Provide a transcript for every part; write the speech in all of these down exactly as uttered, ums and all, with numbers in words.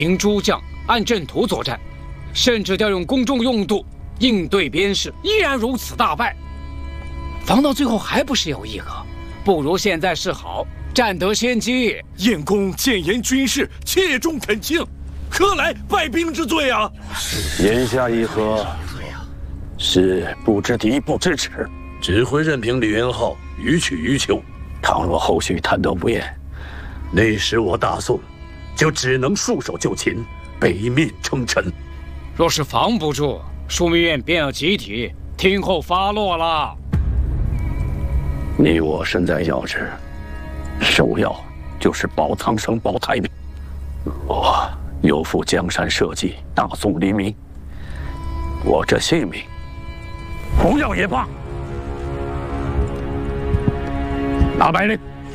凭诸将按阵图作战，甚至调用宫中用度应对边事，依然如此大败，防到最后还不是有一个？不如现在是好，占得先机。 晏公谏言军事，切中恳请，何来败兵之罪啊？ 言下一合，是不知敌不知耻， 只会任凭李元昊予取予求。 倘若后续贪得无厌， 那时我大宋就只能束手就擒，北面称臣。 若是防不住，枢密院便要集体听候发落了。 你我身在要职，首要就是保苍生、保太平。我有负江山社稷、大宋黎民，我这性命不要也罢。拿白令，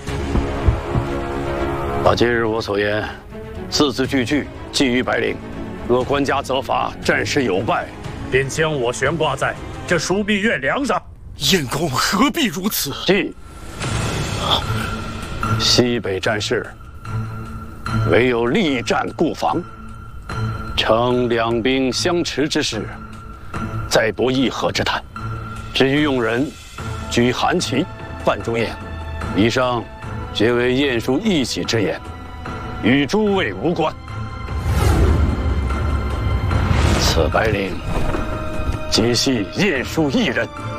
把今日我所言字字句句记于白令。若官家责罚战事有败， 便将我悬挂在这枢密院梁上。 晏公何必如此？ 记。西北战事，唯有力战固防，成两兵相持之势，再不议和之谈。至于用人，举韩琦、范仲淹，以上皆为晏殊一己之言，与诸位无关。此白令，皆系晏殊一人。